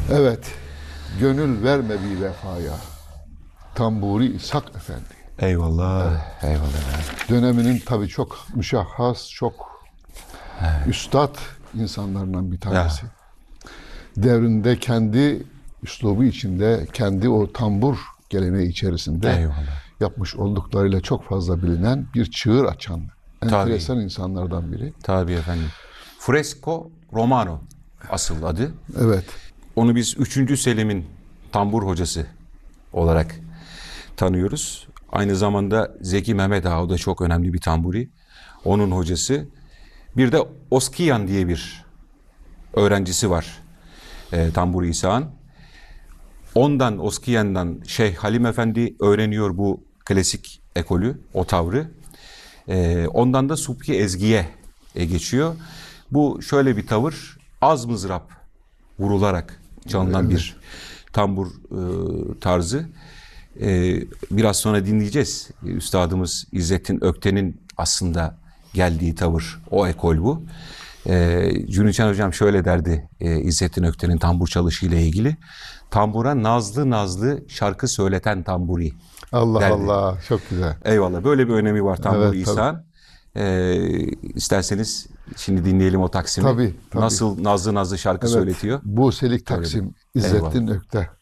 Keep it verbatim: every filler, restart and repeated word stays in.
Evet, gönül verme bir vefaya. Tamburi İshak Efendi. Eyvallah. Eyvallah. Döneminin tabii çok müşahhas, çok üstad insanlarından bir tanesi. Ya. Devrinde kendi üslubu içinde, kendi o tambur geleneği içerisinde Eyvallah. yapmış olduklarıyla çok fazla bilinen bir çığır açan, enteresan Tabii. insanlardan biri. Tabii efendim. Fresco Romano asıl adı. Evet, Onu biz üçüncü Selim'in tambur hocası olarak tanıyoruz. Aynı zamanda Zeki Mehmet Ağa, o da çok önemli bir tamburi. Onun hocası. Bir de Oskiyan diye bir öğrencisi var. E, tamburi İsa'nın. Ondan, Oskiyan'dan Şeyh Halim Efendi öğreniyor bu klasik ekolü, o tavrı. E, ondan da Subhi Ezgi'ye e, geçiyor. Bu şöyle bir tavır, az mızrap vurularak çalınan Evet. bir tambur e, tarzı. E, biraz sonra dinleyeceğiz. E, Üstadımız İzzettin Ökten'in aslında geldiği tavır, o ekol bu. E, Cüneyt Hocam şöyle derdi e, İzzettin Ökten'in tambur çalışıyla ilgili. Tambura nazlı nazlı şarkı söyleten tamburi Allah derdi. Allah, çok güzel. Eyvallah. Böyle bir önemi var tambur Evet, tabii. İsa'nın. Ee, isterseniz şimdi dinleyelim o Taksim'i. Tabii, tabii. Nasıl nazlı nazlı şarkı Evet, söyletiyor. Buselik Şöyle bir- Taksim, İzzettin Eyvallah. Ökte.